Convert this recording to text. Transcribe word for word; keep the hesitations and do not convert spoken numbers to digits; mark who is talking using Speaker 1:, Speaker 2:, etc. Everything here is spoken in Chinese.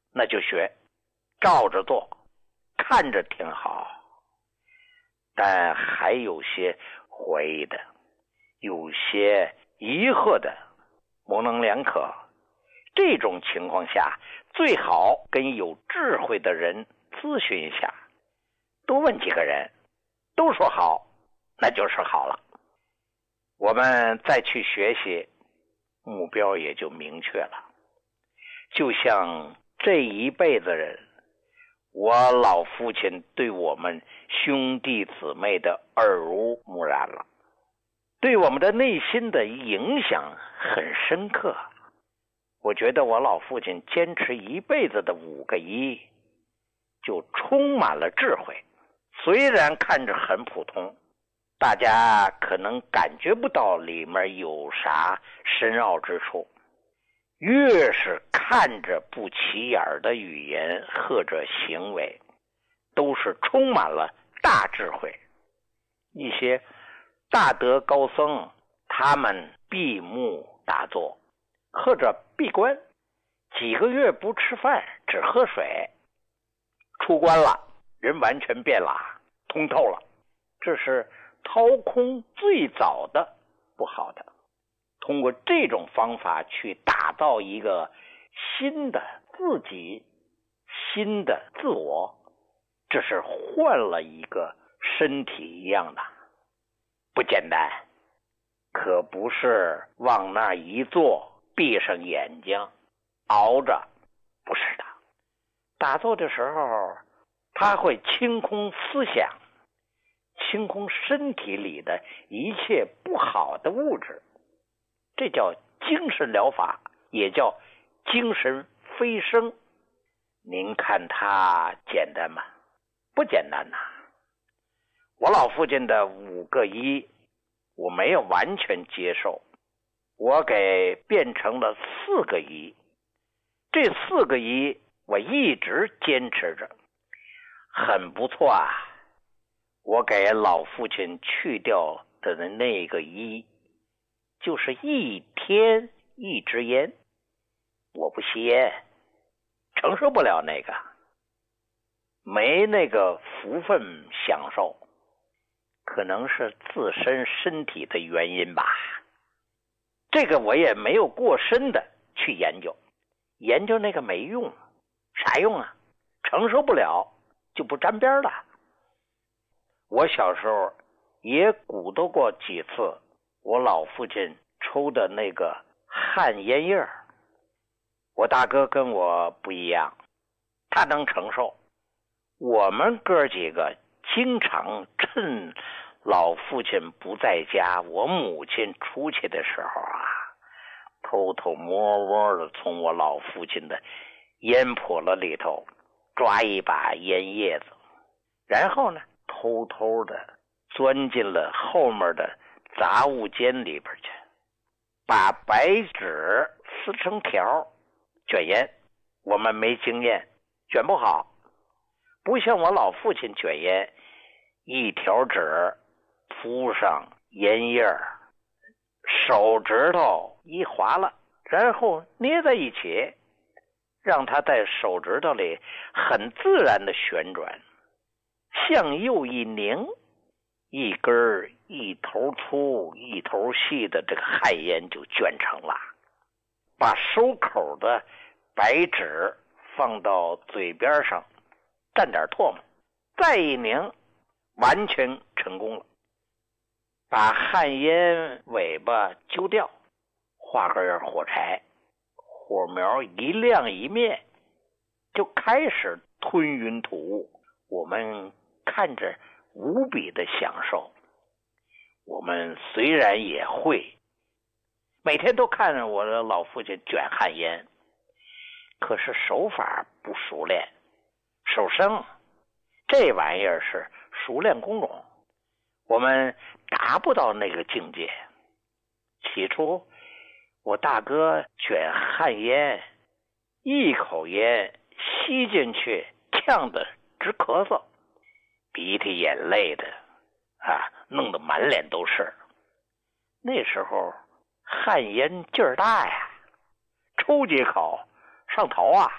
Speaker 1: 那就学，照着做，看着挺好。但还有些怀疑的，有些疑惑的，模棱两可。这种情况下，最好跟有智慧的人咨询一下，多问几个人，都说好，那就是好了。我们再去学习，目标也就明确了。就像这一辈子人，我老父亲对我们兄弟姊妹的耳濡目染了，对我们的内心的影响很深刻。我觉得我老父亲坚持一辈子的五个一，就充满了智慧。虽然看着很普通，大家可能感觉不到里面有啥深奥之处，越是看着不起眼的语言或者行为，都是充满了大智慧。一些大德高僧，他们闭目打坐或者闭关，几个月不吃饭，只喝水，出关了，人完全变了，通透了。这是掏空最早的不好的。通过这种方法去打造一个新的自己，新的自我，这是换了一个身体一样的，不简单。可不是往那一坐，闭上眼睛熬着，不是的。打坐的时候，他会清空思想，清空身体里的一切不好的物质，这叫精神疗法，也叫精神飞升。您看它简单吗？不简单呐。我老父亲的五个一，我没有完全接受，我给变成了四个一。这四个一我一直坚持着，很不错啊。我给老父亲去掉的那个一，就是一天一支烟，我不吸烟，承受不了那个，没那个福分享受，可能是自身身体的原因吧。这个我也没有过深的去研究，研究那个没用，啥用啊？承受不了就不沾边了。我小时候也鼓捣过几次我老父亲抽的那个旱烟叶，我大哥跟我不一样，他能承受。我们哥几个经常趁老父亲不在家，我母亲出去的时候啊，偷偷摸摸的从我老父亲的烟笸箩里头抓一把烟叶子，然后呢偷偷的钻进了后面的杂物间里边去，把白纸撕成条卷烟。我们没经验，卷不好，不像我老父亲卷烟，一条纸铺上烟叶，手指头一划了，然后捏在一起，让它在手指头里很自然的旋转，向右一拧，一根一头粗一头细的这个旱烟就卷成了。把收口的白纸放到嘴边上，蘸点唾沫，再一拧，完全成功了。把旱烟尾巴揪掉，画根火柴，火苗一亮一灭，就开始吞云吐雾。我们看着无比的享受。我们虽然也会，每天都看着我的老父亲卷旱烟，可是手法不熟练，手生这玩意儿是熟练工种，我们达不到那个境界。起初我大哥卷旱烟，一口烟吸进去，呛得直咳嗽，鼻涕眼泪的啊，弄得满脸都是。那时候旱烟劲儿大呀，抽几口上头啊。